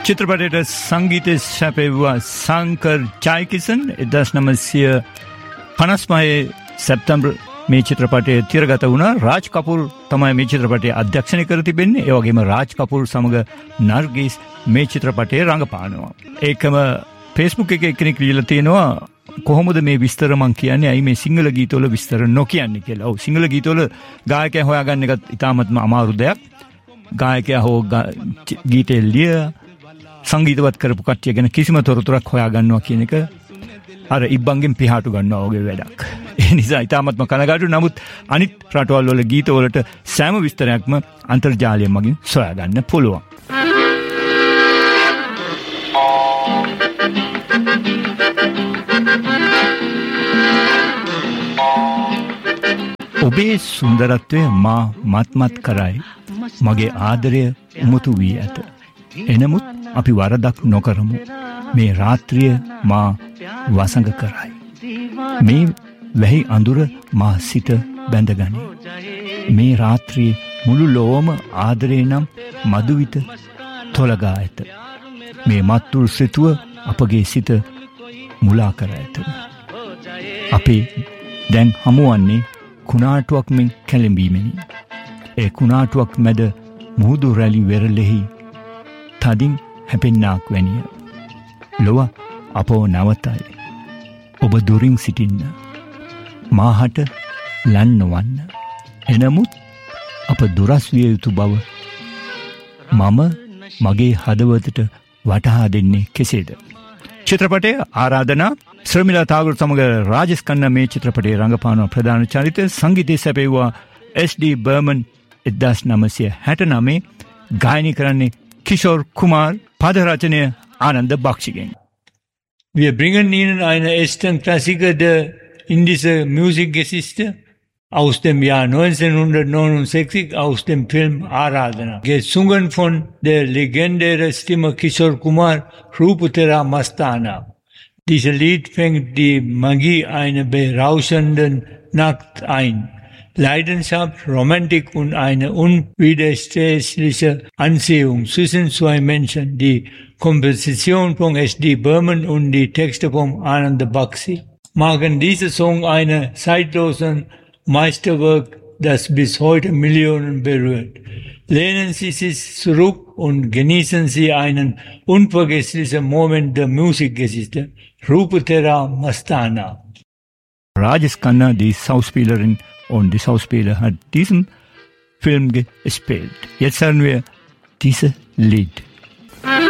චිත්‍රපටයට සංගීතය සැපෙව්වා සංකර් ජයකිසන් 1955 සැප්තැම්බර් මේ චිත්‍රපටය තිරගත වුණා. රාජ් කපූර් තමයි මේ චිත්‍රපටය අධ්‍යක්ෂණය කර තිබෙන්නේ. ඒ වගේම රාජ් කපූර් සමග නර්ගිස් මේ චිත්‍රපටයේ රඟපානවා. ඒකම Facebook එකේ කෙනෙක් ලියලා තියෙනවා කොහොමද මේ විස්තර මං කියන්නේ ඇයි මේ සිංහල ගීතවල විස්තර නොකියන්නේ කියලා. ඔව් සිංහල ගීතවල ගායකයා හොයාගන්න එකත් ඉතාමත්ම අමාරු දෙයක්. ගායකයා හෝ ගීතය ලිය සංගීතවත් කරපු කට්ටිය ගැන කිසිම තොරතුරක් හොයාගන්නවා කියන එක අර ඉබ්බන්ගෙන් පිහාටු ගන්නවා වගේ වැඩක්. ඒ නිසා ඉතාමත්ම කනගාටු. නමුත් අනිත් රටවල් වල ගීතවලට සෑම විස්තරයක්ම අන්තර්ජාලය මගින් සොයාගන්න පුළුවන්. ඔබේ සුන්දරත්වය මා මත්මත් කරයි. මගේ ආදරය උමතු වී ඇත. එනමුත් අපි වරදක් නොකරමු. මේ රාත්‍රිය මා වසඟ කරයි. මේ වැහි අඳුර මා සිත බැඳගනි. මේ රාත්‍රියේ මුළු ලොවම ආදරේ නම් මදුවිත තොලගා ඇත. මේ මත්තුල් සිතුව අපගේ සිත මුලා කර ඇත. අපේ දැන් හමුවන්නේ කුණාටුවක් මෙන් කැළඹීමෙනි. ඒ කුණාටුවක් මැද මුහුදු රැලි වෙරළෙහි තදින් හැපෙන්නාක් වැනිය. ලොව අපව නවතයි. ඔබ දුරින් සිටින්න. මාහට ලන් නොවන්න. එනමුත් අප දුරස් විය යුතු බව මම මගේ හදවතට වටහා දෙන්නේ කෙසේද? චිත්‍රපටයේ ආරාධනා ශ්‍රමිලා තාගුර සමග රාජේෂ් කන්නා මේ චිත්‍රපටයේ රංගපාන ප්‍රධාන චරිතය. සංගීතය සැපෙව්වා SD බර්මන් 1969. ගායනය කරන්නේ කිෂෝර් කුමාර්. පද රචනය Ananda බක්ෂිගෙන්. Wir bringen Ihnen eine Eastern-Klassiker in dieser Musikgeschichte aus dem Jahr 1969 aus dem Film Aradhana. Gesungen von der legendären Stimme Kishore Kumar, Rupatera Mastana. Dieses Lied fängt die Magie einer berauschenden Nacht ein. Leidenschaft, Romantik und eine unwiderstehliche Anziehung zwischen zwei Menschen. Die Komposition von SD Burman und die Texte von Anand Bakshi machen diesen Song eine zeitlose Meisterwerk, das bis heute Millionen berührt. Lehnen Sie sich zurück und genießen Sie einen unvergesslichen Moment der Musikgeschichte. Rupatera Mastana. Rajesh Khanna, die Schauspielerin und die Schauspieler, hat diesen Film gespielt. Jetzt hören wir dieses Lied.